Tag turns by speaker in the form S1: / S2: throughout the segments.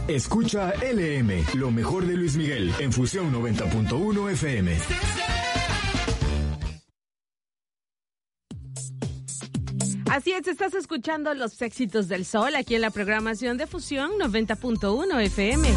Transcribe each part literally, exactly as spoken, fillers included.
S1: Escucha L M, lo mejor de Luis Miguel, en Fusión noventa punto uno F M.
S2: Así es, estás escuchando los éxitos del sol aquí en la programación de Fusión noventa punto uno F M.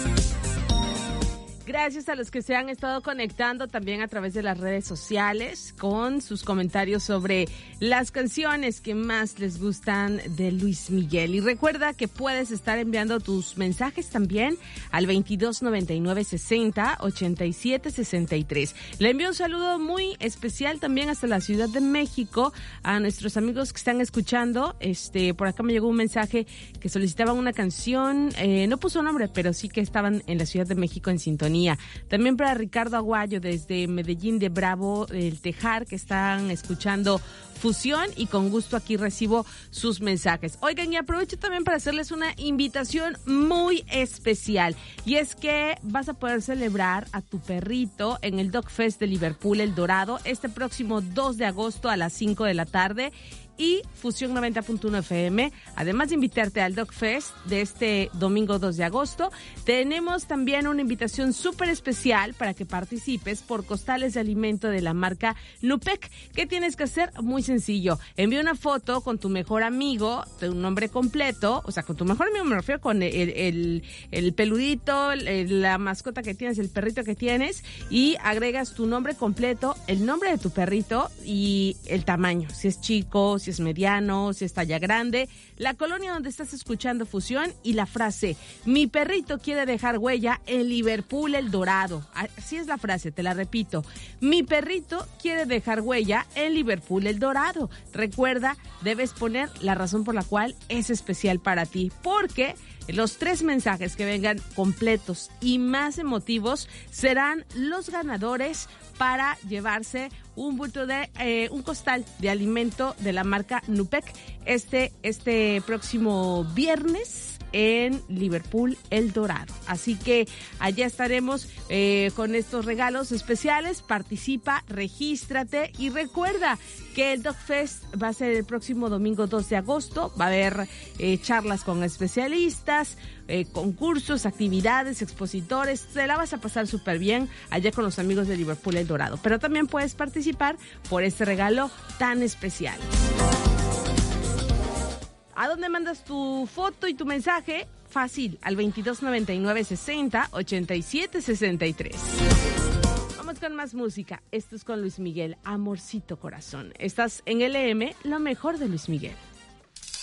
S2: Gracias a los que se han estado conectando también a través de las redes sociales con sus comentarios sobre las canciones que más les gustan de Luis Miguel. Y recuerda que puedes estar enviando tus mensajes también al veintidós noventa y nueve sesenta ochenta y siete sesenta y tres. Le envío un saludo muy especial también hasta la Ciudad de México a nuestros amigos que están escuchando. Este, por acá me llegó un mensaje que solicitaban una canción, eh, no puso nombre, pero sí que estaban en la Ciudad de México en sintonía. También para Ricardo Aguayo desde Medellín de Bravo, el Tejar, que están escuchando Fusión y con gusto aquí recibo sus mensajes. Oigan, y aprovecho también para hacerles una invitación muy especial, y es que vas a poder celebrar a tu perrito en el Dog Fest de Liverpool El Dorado este próximo dos de agosto a las cinco de la tarde. Y Fusión noventa punto uno F M, además de invitarte al Dog Fest de este domingo dos de agosto, tenemos también una invitación súper especial para que participes por costales de alimento de la marca Nupec. ¿Qué tienes que hacer? Muy sencillo. Envía una foto con tu mejor amigo, de un nombre completo, o sea, con tu mejor amigo me refiero con el, el, el peludito, el, la mascota que tienes, el perrito que tienes, y agregas tu nombre completo, el nombre de tu perrito y el tamaño, si es chico, si es mediano, si es talla grande, la colonia donde estás escuchando Fusión y la frase: mi perrito quiere dejar huella en Liverpool El Dorado. Así es la frase, te la repito: mi perrito quiere dejar huella en Liverpool El Dorado. Recuerda, debes poner la razón por la cual es especial para ti, porque los tres mensajes que vengan completos y más emotivos serán los ganadores para llevarse un bulto de eh, un costal de alimento de la marca Nupec este este próximo viernes en Liverpool El Dorado. Así que allá estaremos eh, con estos regalos especiales. Participa, regístrate y recuerda que el Dog Fest va a ser el próximo domingo dos de agosto. Va a haber eh, charlas con especialistas, eh, concursos, actividades, expositores. Te la vas a pasar súper bien allá con los amigos de Liverpool El Dorado. Pero también puedes participar por este regalo tan especial. ¿A dónde mandas tu foto y tu mensaje? Fácil, al veintidós noventa y nueve sesenta ochenta y siete sesenta y tres. Vamos con más música. Esto es con Luis Miguel, Amorcito Corazón. Estás en L M, lo mejor de Luis Miguel.